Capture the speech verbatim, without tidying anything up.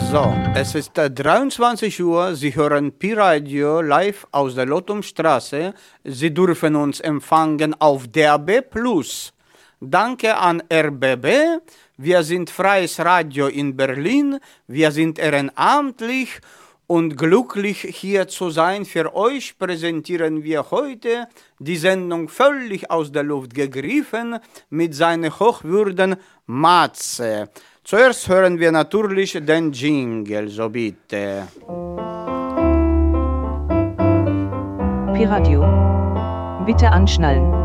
So, es ist äh, dreiundzwanzig Uhr, Sie hören Pi-Radio live aus der Lottumstraße. Sie dürfen uns empfangen auf D A B plus. Danke an R B B. Wir sind freies Radio in Berlin. Wir sind ehrenamtlich und glücklich hier zu sein. Für euch präsentieren wir heute die Sendung völlig aus der Luft gegriffen mit seinen Hochwürden Matze. Zuerst hören wir natürlich den Jingle, so bitte. Pi-Radio. Bitte anschnallen.